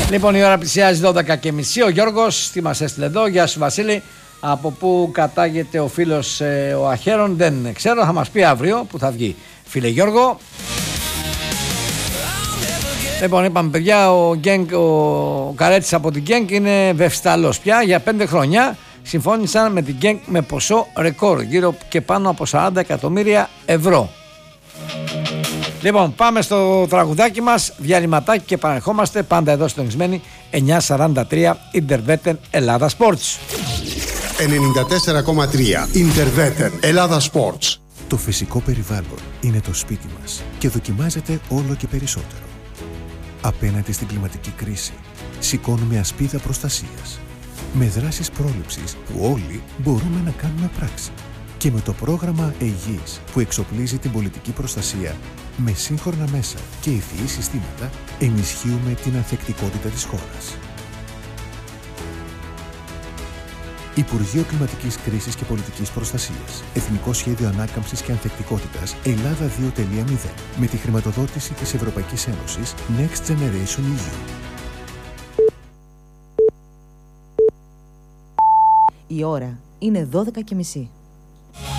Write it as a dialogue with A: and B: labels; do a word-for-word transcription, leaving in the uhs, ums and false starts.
A: Λοιπόν, η ώρα πλησιάζει δώδεκα και μισή. Ο Γιώργος τι μας έστειλε εδώ. Γεια σου Βασίλη. Από πού κατάγεται ο φίλος ε, ο Αχέρων δεν ξέρω. Θα μας πει αύριο που θα βγει. Φίλε Γιώργο. Λοιπόν, είπαμε παιδιά, ο, Γκένκ, ο Καρέτης από την Γκένκ είναι βευσταλός πια. Για πέντε χρόνια συμφώνησαν με την Γκένκ με ποσό ρεκόρ, γύρω και πάνω από σαράντα εκατομμύρια ευρώ. Λοιπόν, πάμε στο τραγουδάκι μας, διαλυματάκι και επανερχόμαστε πάντα εδώ συντονισμένοι εννιακόσια σαράντα τρία Intervetten Ελλάδα Sports.
B: ενενήντα τέσσερα κόμμα τρία Intervetten Ελλάδα Sports.
C: Το φυσικό περιβάλλον είναι το σπίτι μας και δοκιμάζεται όλο και περισσότερο. Απέναντι στην κλιματική κρίση, σηκώνουμε ασπίδα προστασίας. Με δράσεις πρόληψης που όλοι μπορούμε να κάνουμε πράξη. Και με το πρόγραμμα Αιγής που εξοπλίζει την πολιτική προστασία με σύγχρονα μέσα και ευφυή συστήματα, ενισχύουμε την ανθεκτικότητα της χώρας. Υπουργείο Κλιματικής Κρίσης και Πολιτικής Προστασίας. Εθνικό Σχέδιο Ανάκαμψης και Ανθεκτικότητας Ελλάδα δύο τελεία μηδέν. Με τη χρηματοδότηση της Ευρωπαϊκής Ένωσης Next Generation ι γιου.
D: Η ώρα είναι δώδεκα και μισή.